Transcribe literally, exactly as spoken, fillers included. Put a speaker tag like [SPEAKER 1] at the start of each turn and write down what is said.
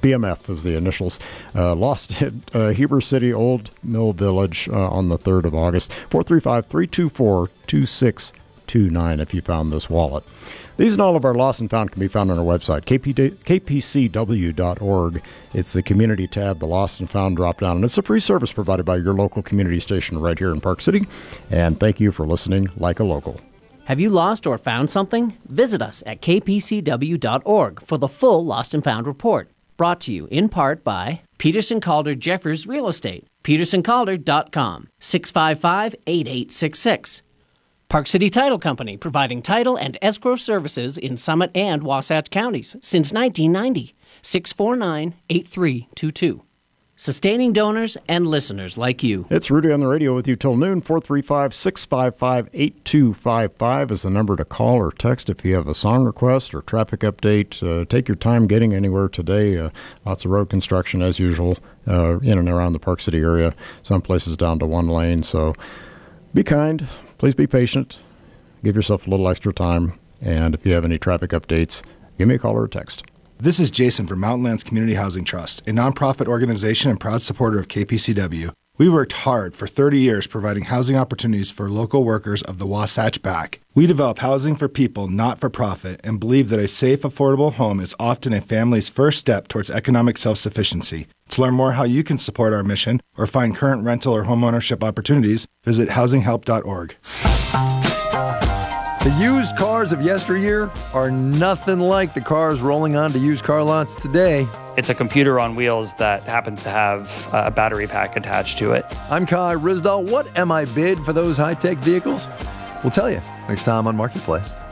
[SPEAKER 1] B M F is the initials. Uh, lost at uh, Heber City, Old Mill Village uh, on the third of August. four three five, three two four, two six two nine if you found this wallet. These and all of our lost and found can be found on our website, k p c w dot org. It's the community tab, the lost and found drop down, and it's a free service provided by your local community station right here in Park City. And thank you for listening like a local.
[SPEAKER 2] Have you lost or found something? Visit us at k p c w dot org for the full Lost and Found report. Brought to you in part by Peterson Calder Jeffers Real Estate, peterson calder dot com, six five five, eight eight six six. Park City Title Company, providing title and escrow services in Summit and Wasatch counties since nineteen ninety, six four nine, eight three two two. Sustaining donors and listeners like you.
[SPEAKER 1] It's Rudy on the radio with you till noon. four three five, six five five, eight two five five is the number to call or text if you have a song request or traffic update. Uh, take your time getting anywhere today. Uh, lots of road construction as usual uh, in and around the Park City area. Some places down to one lane. So be kind. Please be patient. Give yourself a little extra time. And if you have any traffic updates, give me a call or a text.
[SPEAKER 3] This is Jason from Mountain Lands Community Housing Trust, a nonprofit organization and proud supporter of K P C W. We worked hard for thirty years providing housing opportunities for local workers of the Wasatch Back. We develop housing for people, not for profit, and believe that a safe, affordable home is often a family's first step towards economic self-sufficiency. To learn more how you can support our mission or find current rental or homeownership opportunities, visit housing help dot org.
[SPEAKER 4] The used cars of yesteryear are nothing like the cars rolling onto used car lots today.
[SPEAKER 5] It's a computer on wheels that happens to have a battery pack attached to it.
[SPEAKER 4] I'm Kai Rizdal. What am I bid for those high-tech vehicles? We'll tell you next time on Marketplace.